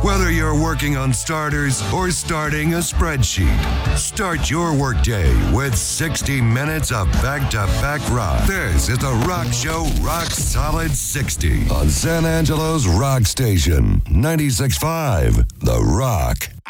Whether you're working on starters or starting a spreadsheet, start your workday with 60 minutes of back-to-back rock. This is the Rock Show Rock Solid 60 on San Angelo's Rock Station, 96.5 The Rock.